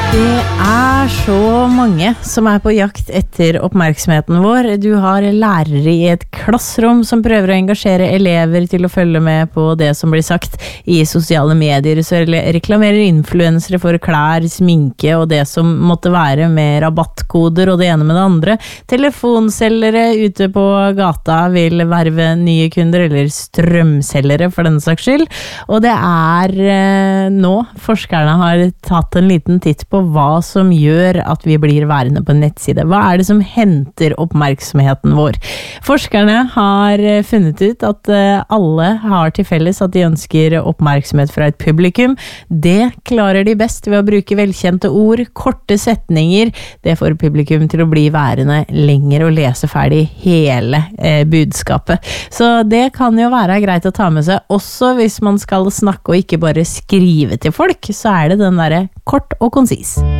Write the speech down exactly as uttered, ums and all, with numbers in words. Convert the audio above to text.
Det er så mange som er på jakt etter oppmerksomheten vår. Du har lærere i et klasserom som prøver å engasjere elever til å følge med på det som blir sagt i sosiale medier, så reklamerer influensere for klær, sminke og det som måtte være med rabattkoder og det ene med det andre. Telefonselgere ute på gata vil verve nye kunder, eller strømselgere for denne saks skyld. Og det er eh, nå forskerne har tatt en liten titt på hva som gjør at vi blir værende på en nettside. Hva er det som henter oppmerksomheten vår? Forskerne har funnet ut at alle har til felles at de ønsker oppmerksomhet fra et publikum. Det klarer de best ved å bruke velkjente ord, korte setninger. Det får publikum til å bli værende lenger og lese ferdig hele eh, budskapet. Så det kan jo være greit å ta med seg, også hvis man skal snakke og ikke bare skrive til folk, så er det den der kort og konsis.